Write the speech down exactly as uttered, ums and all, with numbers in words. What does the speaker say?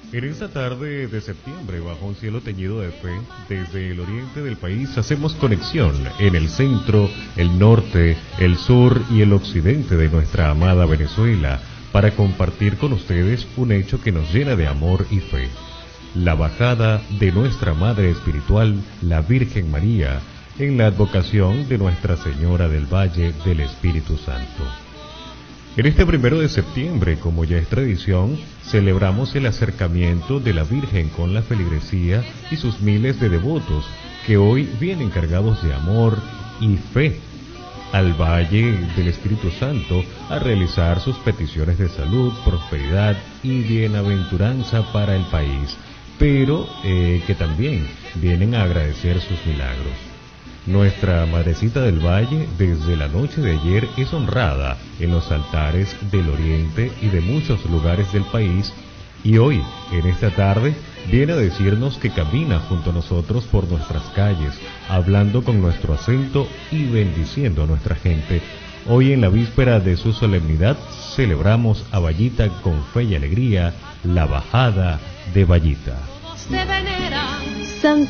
En esta tarde de septiembre, bajo un cielo teñido de fe, desde el oriente del país hacemos conexión en el centro, el norte, el sur y el occidente de nuestra amada Venezuela para compartir con ustedes un hecho que nos llena de amor y fe. La bajada de nuestra Madre Espiritual, la Virgen María, en la advocación de Nuestra Señora del Valle del Espíritu Santo. En este primero de septiembre, como ya es tradición, celebramos el acercamiento de la Virgen con la feligresía y sus miles de devotos que hoy vienen cargados de amor y fe al Valle del Espíritu Santo a realizar sus peticiones de salud, prosperidad y bienaventuranza para el país, pero eh, que también vienen a agradecer sus milagros. Nuestra Madrecita del Valle desde la noche de ayer es honrada en los altares del oriente y de muchos lugares del país y hoy, en esta tarde, viene a decirnos que camina junto a nosotros por nuestras calles, hablando con nuestro acento y bendiciendo a nuestra gente. Hoy en la víspera de su solemnidad celebramos a Vallita con fe y alegría, la bajada de Vallita.